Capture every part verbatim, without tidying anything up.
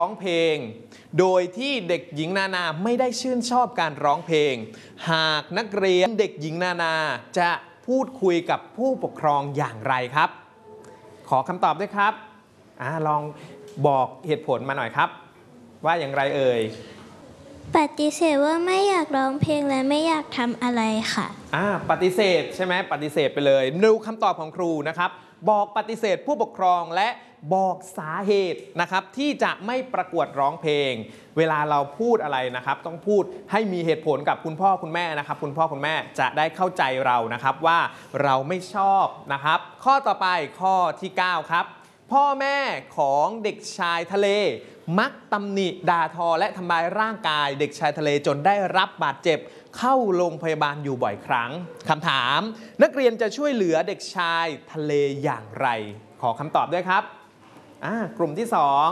ร้องเพลงโดยที่เด็กหญิงนานาไม่ได้ชื่นชอบการร้องเพลงหากนักเรียนเด็กหญิงนานาจะพูดคุยกับผู้ปกครองอย่างไรครับขอคำตอบด้วยครับอ่าลองบอกเหตุผลมาหน่อยครับว่าอย่างไรเอ่ยปฏิเสธว่าไม่อยากร้องเพลงและไม่อยากทำอะไรค่ะอ่าปฏิเสธใช่ไหมปฏิเสธไปเลยดูคำตอบของครูนะครับบอกปฏิเสธผู้ปกครองและบอกสาเหตุนะครับที่จะไม่ประกวดร้องเพลงเวลาเราพูดอะไรนะครับต้องพูดให้มีเหตุผลกับคุณพ่อคุณแม่นะครับคุณพ่อคุณแม่จะได้เข้าใจเรานะครับว่าเราไม่ชอบนะครับข้อต่อไปข้อที่เก้าครับพ่อแม่ของเด็กชายทะเลมักตำหนิด่าทอและทำลายร่างกายเด็กชายทะเลจนได้รับบาดเจ็บเข้าโรงพยาบาลอยู่บ่อยครั้งคำถามนักเรียนจะช่วยเหลือเด็กชายทะเลอย่างไรขอคำตอบด้วยครับกลุ่มที่สอง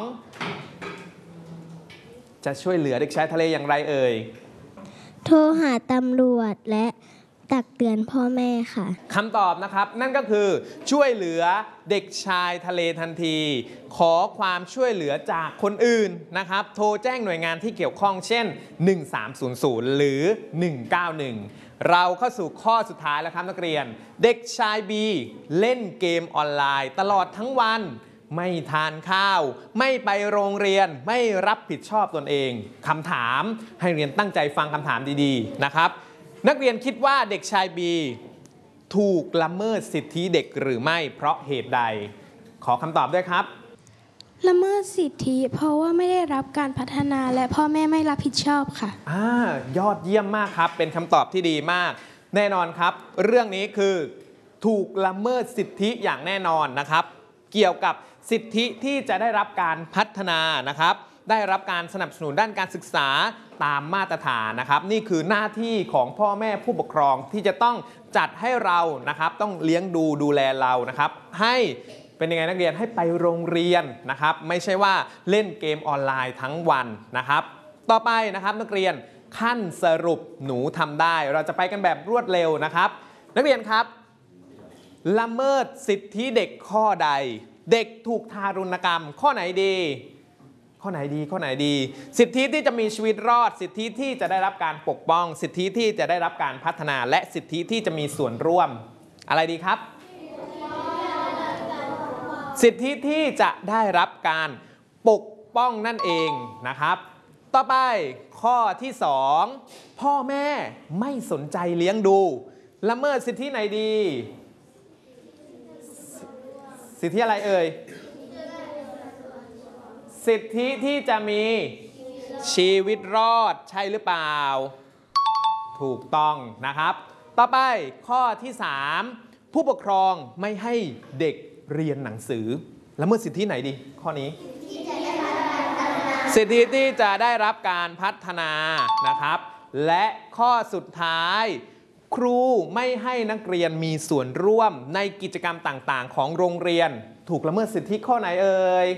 จะช่วยเหลือเด็กชายทะเลอย่างไรเอ่ยโทรหาตำรวจและตักเตือนพ่อแม่ค่ะคำตอบนะครับนั่นก็คือช่วยเหลือเด็กชายทะเลทันทีขอความช่วยเหลือจากคนอื่นนะครับโทรแจ้งหน่วยงานที่เกี่ยวข้องเช่นหนึ่งสามศูนย์ศูนย์หรือหนึ่งเก้าหนึ่งเราเข้าสู่ข้อสุดท้ายแล้วครับนักเรียนเด็กชายบีเล่นเกมออนไลน์ตลอดทั้งวันไม่ทานข้าวไม่ไปโรงเรียนไม่รับผิดชอบตนเองคำถามให้เรียนตั้งใจฟังคำถามดีๆนะครับนักเรียนคิดว่าเด็กชายบีถูกละเมิดสิทธิเด็กหรือไม่เพราะเหตุใดขอคำตอบด้วยครับละเมิดสิทธิเพราะว่าไม่ได้รับการพัฒนาและพ่อแม่ไม่รับผิดชอบค่ะอ่ายอดเยี่ยมมากครับเป็นคำตอบที่ดีมากแน่นอนครับเรื่องนี้คือถูกละเมิดสิทธิอย่างแน่นอนนะครับเกี่ยวกับสิทธิที่จะได้รับการพัฒนานะครับได้รับการสนับสนุนด้านการศึกษาตามมาตรฐานนะครับนี่คือหน้าที่ของพ่อแม่ผู้ปกครองที่จะต้องจัดให้เรานะครับต้องเลี้ยงดูดูแลเรานะครับให้เป็นยังไงนักเรียนให้ไปโรงเรียนนะครับไม่ใช่ว่าเล่นเกมออนไลน์ทั้งวันนะครับต่อไปนะครับนักเรียนขั้นสรุปหนูทำได้เราจะไปกันแบบรวดเร็วนะครับนักเรียนครับละเมิดสิทธิเด็กข้อใดเด็กถูกทารุณกรรมข้อไหนดีข้อไหนดีข้อไหนดีสิทธิที่จะมีชีวิตรอดสิทธิที่จะได้รับการปกป้องสิทธิที่จะได้รับการพัฒนาและสิทธิที่จะมีส่วนร่วมอะไรดีครับสิทธิที่จะได้รับการปกป้องนั่นเองนะครับต่อไปข้อที่สองพ่อแม่ไม่สนใจเลี้ยงดูละเมิดสิทธิไหนดีสิทธิอะไรเอ่ยสิทธิที่จะมีชีวิตรอดใช่หรือเปล่าถูกต้องนะครับต่อไปข้อที่สามผู้ปกครองไม่ให้เด็กเรียนหนังสือละเมิดสิทธิไหนดีข้อนี้สิทธิที่จะได้รับการพัฒนานะครับและข้อสุดท้ายครูไม่ให้นักเรียนมีส่วนร่วมในกิจกรรมต่างๆของโรงเรียนถูกละเมิดสิทธิข้อไหนเอ่ย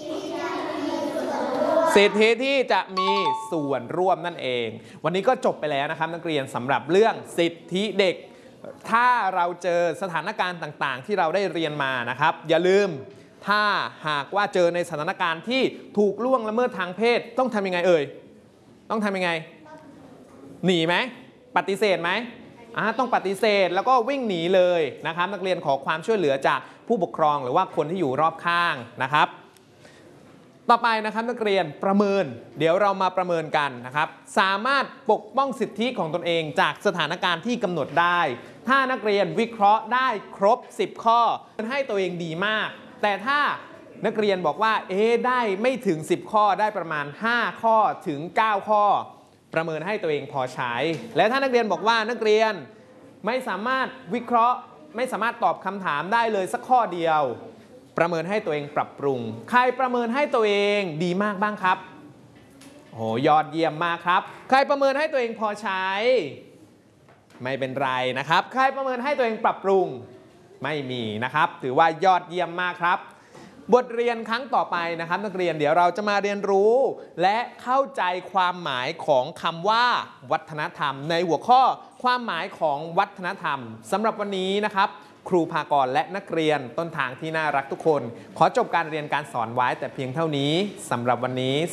สิทธิที่จะมีส่วนร่วมนั่นเองวันนี้ก็จบไปแล้วนะครับนักเรียนสำหรับเรื่องสิทธิเด็กถ้าเราเจอสถานการณ์ต่างๆที่เราได้เรียนมานะครับอย่าลืมถ้าหากว่าเจอในสถานการณ์ที่ถูกล่วงละเมิดทางเพศต้องทำยังไงเอ่ยต้องทำยังไงหนีไหมปฏิเสธไหมต้องปฏิเสธแล้วก็วิ่งหนีเลยนะครับนักเรียนขอความช่วยเหลือจากผู้ปกครองหรือว่าคนที่อยู่รอบข้างนะครับต่อไปนะครับนักเรียนประเมินเดี๋ยวเรามาประเมินกันนะครับสามารถปกป้องสิทธิของตนเองจากสถานการณ์ที่กำหนดได้ถ้านักเรียนวิเคราะห์ได้ครบสิบข้อให้ตัวเองดีมากแต่ถ้านักเรียนบอกว่าเอ๊ะได้ไม่ถึงสิบข้อได้ประมาณห้าข้อถึงเก้าข้อประเมินให้ตัวเองพอใช้และถ้านักเรียนบอกว่านักเรียนไม่สามารถวิเคราะห์ไม่สามารถตอบคำถามได้เลยสักข้อเดียวประเมินให้ตัวเองปรับปรุงใครประเมินให้ตัวเองดีมากบ้างครับโอ้ยอดเยี่ยมมากครับใครประเมินให้ตัวเองพอใช้ไม่เป็นไรนะครับใครประเมินให้ตัวเองปรับปรุงไม่มีนะครับถือว่ายอดเยี่ยมมากครับบทเรียนครั้งต่อไปนะครับนักเรียนเดี๋ยวเราจะมาเรียนรู้และเข้าใจความหมายของคำว่าวัฒนธรรมในหัวข้อความหมายของวัฒนธรรมสำหรับวันนี้นะครับครูภากรและนักเรียนต้นทางที่น่ารักทุกคนขอจบการเรียนการสอนไว้แต่เพียงเท่านี้สำหรับวันนี้